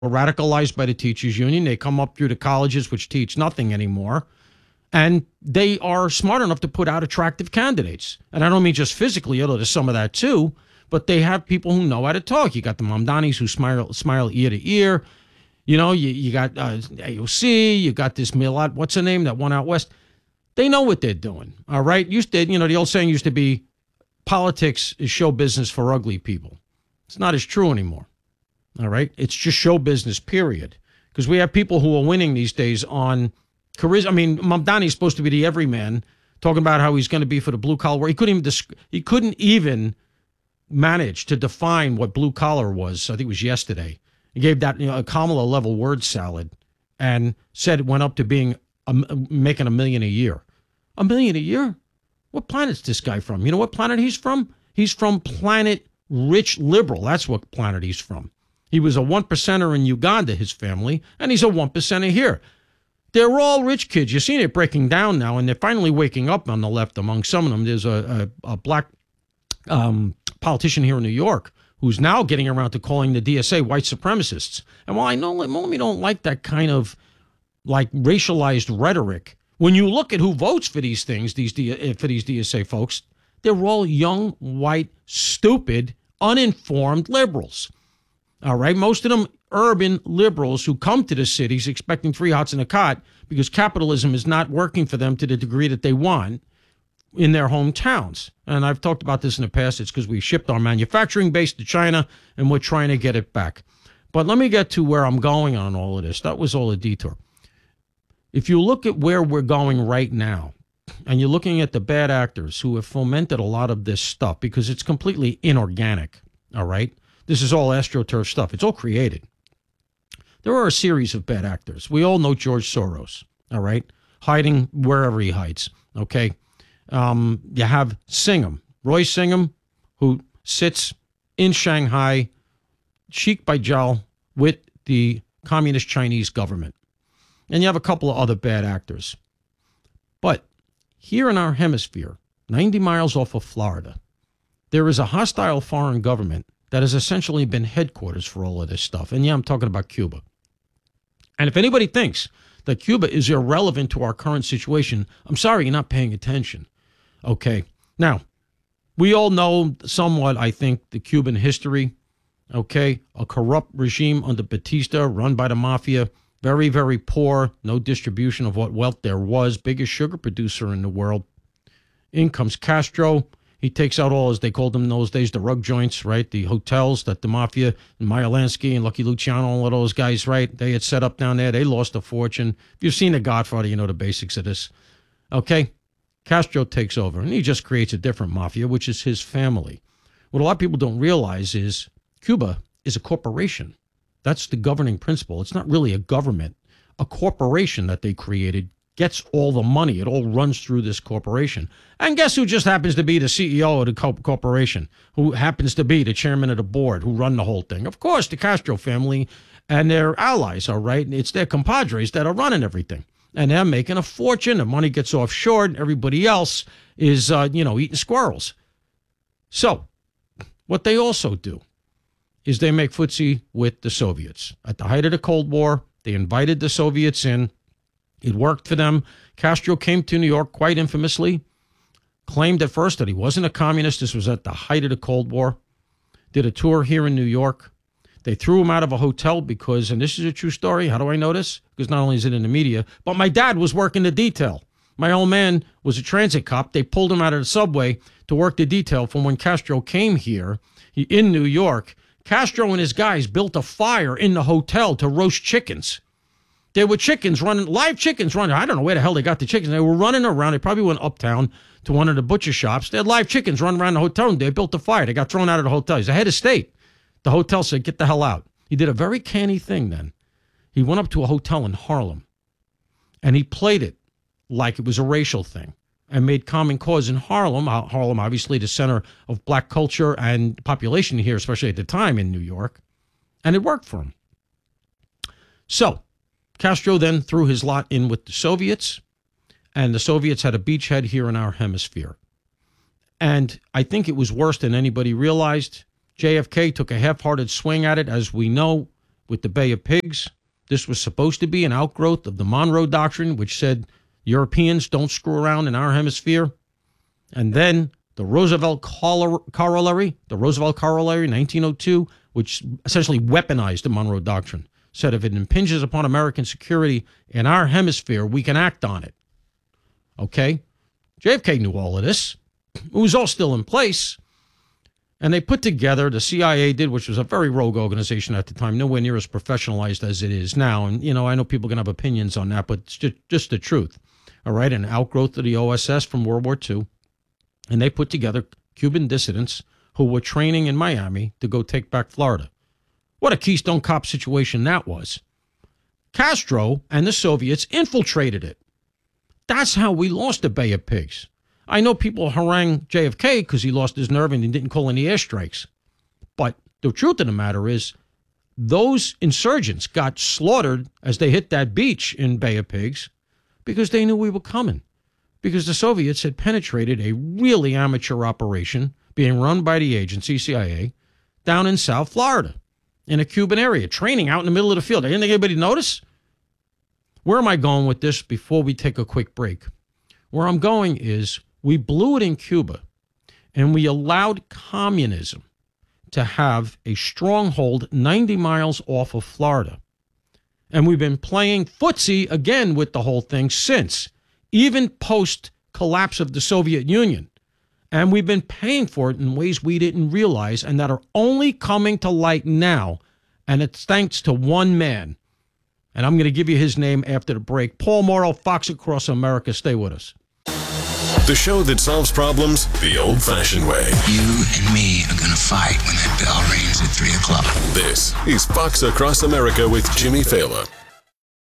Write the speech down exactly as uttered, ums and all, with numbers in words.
radicalized by the teachers union. They come up through the colleges, which teach nothing anymore. And they are smart enough to put out attractive candidates. And I don't mean just physically, although there's some of that too, but they have people who know how to talk. You got the Mamdanis who smile, smile ear to ear. You know, you, you got uh, A O C, you got this Milad, what's her name, that one out west. They know what they're doing, all right? Used to, you know, the old saying used to be, politics is show business for ugly people. It's not as true anymore, all right? It's just show business, period. Because we have people who are winning these days on charisma. I mean, Mamdani's supposed to be the everyman, talking about how he's going to be for the blue collar. He couldn't even disc- he couldn't even manage to define what blue collar was. I think it was yesterday. He gave that, you know, a Kamala level word salad and said it went up to being a, making a million a year. A million a year? What planet's this guy from? You know what planet he's from? He's from planet rich liberal. That's what planet he's from. He was a one percenter in Uganda, his family, and he's a one percenter here. They're all rich kids. You've seen it breaking down now, and they're finally waking up on the left among some of them. There's a, a, a black um, politician here in New York who's now getting around to calling the D S A white supremacists. And while I know we don't like that kind of like racialized rhetoric, when you look at who votes for these things, these for these D S A folks, they're all young, white, stupid, uninformed liberals. All right, most of them urban liberals who come to the cities expecting three hots and a cot because capitalism is not working for them to the degree that they want in their hometowns. And I've talked about this in the past. It's because we shipped our manufacturing base to China and we're trying to get it back. But let me get to where I'm going on all of this. That was all a detour. If you look at where we're going right now, and you're looking at the bad actors who have fomented a lot of this stuff because it's completely inorganic, all right? This is all astroturf stuff. It's all created. There are a series of bad actors. We all know George Soros, all right? Hiding wherever he hides, okay? Um, you have Singham, Roy Singham, who sits in Shanghai, cheek by jowl with the communist Chinese government. And you have a couple of other bad actors. But here in our hemisphere, ninety miles off of Florida, there is a hostile foreign government that has essentially been headquarters for all of this stuff. And yeah, I'm talking about Cuba. And if anybody thinks that Cuba is irrelevant to our current situation, I'm sorry, you're not paying attention. Okay. Now, we all know somewhat, I think, the Cuban history. Okay. A corrupt regime under Batista run by the mafia. Very, very poor. No distribution of what wealth there was. Biggest sugar producer in the world. In comes Castro. He takes out all, as they called them in those days, the rug joints, right? The hotels that the mafia, and Meyer Lansky and Lucky Luciano, all of those guys, right? They had set up down there. They lost a fortune. If you've seen The Godfather, you know the basics of this. Okay? Castro takes over, and he just creates a different mafia, which is his family. What a lot of people don't realize is Cuba is a corporation. That's the governing principle. It's not really a government. A corporation that they created gets all the money. It all runs through this corporation. And guess who just happens to be the C E O of the co- corporation, who happens to be the chairman of the board, who run the whole thing? Of course, the Castro family and their allies, all right? It's their compadres that are running everything. And they're making a fortune. The money gets offshore. And everybody else is, uh, you know, eating squirrels. So what they also do is they make footsie with the Soviets. At the height of the Cold War, they invited the Soviets in. It worked for them. Castro came to New York quite infamously, claimed at first that he wasn't a communist. This was at the height of the Cold War. Did a tour here in New York. They threw him out of a hotel because, and this is a true story, how do I know this? Because not only is it in the media, but my dad was working the detail. My old man was a transit cop. They pulled him out of the subway to work the detail from when Castro came here he, in New York. Castro and his guys built a fire in the hotel to roast chickens. There were chickens running, live chickens running. I don't know where the hell they got the chickens. They were running around. They probably went uptown to one of the butcher shops. They had live chickens running around the hotel, and they built a fire. They got thrown out of the hotel. He's the head of state. The hotel said, get the hell out. He did a very canny thing then. He went up to a hotel in Harlem, and he played it like it was a racial thing and made common cause in Harlem. Harlem, obviously, the center of black culture and population here, especially at the time in New York. And it worked for him. So Castro then threw his lot in with the Soviets, and the Soviets had a beachhead here in our hemisphere. And I think it was worse than anybody realized. J F K took a half-hearted swing at it, as we know, with the Bay of Pigs. This was supposed to be an outgrowth of the Monroe Doctrine, which said Europeans don't screw around in our hemisphere. And then the Roosevelt Corollary, the Roosevelt Corollary, nineteen oh two, which essentially weaponized the Monroe Doctrine, said if it impinges upon American security in our hemisphere, we can act on it. Okay? J F K knew all of this. It was all still in place. And they put together, the C I A did, which was a very rogue organization at the time, nowhere near as professionalized as it is now. And, you know, I know people can have opinions on that, but it's just, just the truth. All right? An outgrowth of the O S S from World War Two. And they put together Cuban dissidents who were training in Miami to go take back Florida. What a Keystone Cop situation that was. Castro and the Soviets infiltrated it. That's how we lost the Bay of Pigs. I know people harangue J F K because he lost his nerve and he didn't call any airstrikes. But the truth of the matter is, those insurgents got slaughtered as they hit that beach in Bay of Pigs because they knew we were coming. Because the Soviets had penetrated a really amateur operation being run by the agency, C I A, down in South Florida, in a Cuban area, training out in the middle of the field. Didn't anybody notice? Where am I going with this before we take a quick break? Where I'm going is we blew it in Cuba, and we allowed communism to have a stronghold ninety miles off of Florida. And we've been playing footsie again with the whole thing since, even post-collapse of the Soviet Union. And we've been paying for it in ways we didn't realize and that are only coming to light now. And it's thanks to one man. And I'm going to give you his name after the break. Paul Morrow, Fox Across America. Stay with us. The show that solves problems the old-fashioned way. You and me are going to fight when that bell rings at three o'clock. This is Fox Across America with Jimmy Failla.